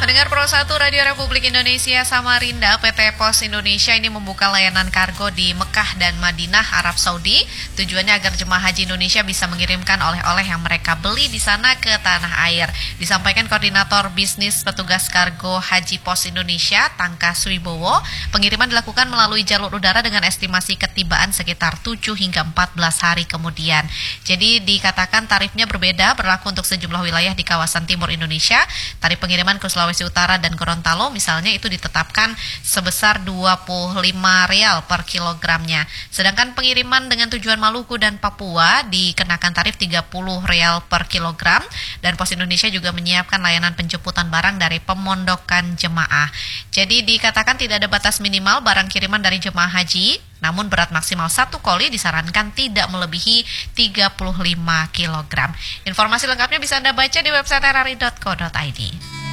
Pendengar Pro 1 Radio Republik Indonesia Samarinda, PT Pos Indonesia ini membuka layanan kargo di Mekah dan Madinah, Arab Saudi. Tujuannya agar jemaah haji Indonesia bisa mengirimkan oleh-oleh yang mereka beli di sana ke tanah air. Disampaikan Koordinator Bisnis Petugas Kargo Haji Pos Indonesia, Tangka Swibowo, pengiriman dilakukan melalui jalur udara dengan estimasi ketibaan sekitar 7 hingga 14 hari kemudian. Jadi dikatakan tarifnya berbeda, berlaku untuk sejumlah wilayah di kawasan timur Indonesia. Tarif pengiriman ke Sulawesi Utara dan Gorontalo misalnya itu ditetapkan sebesar Rp25 per kilogramnya. Sedangkan pengiriman dengan tujuan Maluku dan Papua dikenakan tarif Rp30 per kilogram, dan Pos Indonesia juga menyiapkan layanan penjemputan barang dari pemondokan jemaah. Jadi dikatakan tidak ada batas minimal barang kiriman dari jemaah haji, namun berat maksimal 1 koli disarankan tidak melebihi 35 kg. Informasi lengkapnya bisa Anda baca di website rri.co.id.